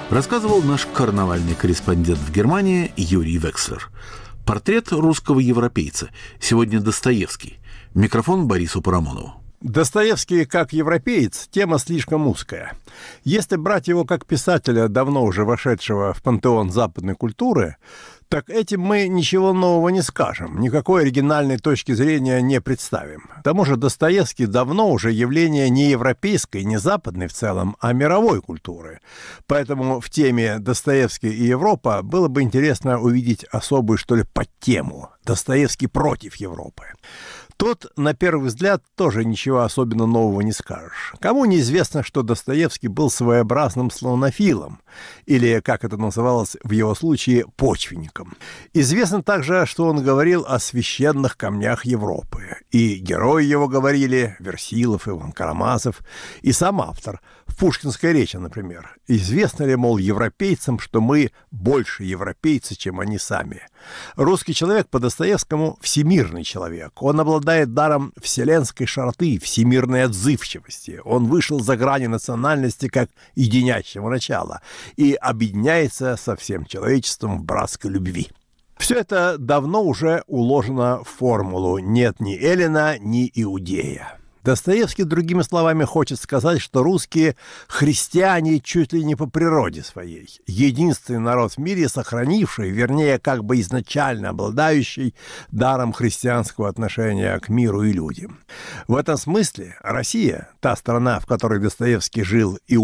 Рассказывал наш карнавальный корреспондент в Германии Юрий Векслер. Портрет русского европейца. Сегодня Достоевский. Микрофон Борису Парамонову. Достоевский как европеец – тема слишком узкая. Если брать его как писателя, давно уже вошедшего в пантеон западной культуры, так этим мы ничего нового не скажем, никакой оригинальной точки зрения не представим. К тому же Достоевский давно уже явление не европейской, не западной в целом, а мировой культуры. Поэтому в теме Достоевский и Европа было бы интересно увидеть особую, что ли, подтему. Достоевский против Европы. Тут, на первый взгляд, тоже ничего особенно нового не скажешь. Кому неизвестно, что Достоевский был своеобразным славянофилом, или, как это называлось в его случае, почвенником. Известно также, что он говорил о священных камнях Европы. И герои его говорили, Версилов, Иван Карамазов, и сам автор, в пушкинской речи, например. Известно ли, мол, европейцам, что мы больше европейцы, чем они сами? Русский человек по Достоевскому всемирный человек. Он обладает даром вселенской широты, всемирной отзывчивости. Он вышел за грани национальности как единящего начала и объединяется со всем человечеством в братской любви. Все это давно уже уложено в формулу «нет ни эллина, ни иудея». Достоевский, другими словами, хочет сказать, что русские христиане чуть ли не по природе своей. Единственный народ в мире, сохранивший, вернее, как бы изначально обладающий даром христианского отношения к миру и людям. В этом смысле Россия, та страна, в которой Достоевский жил и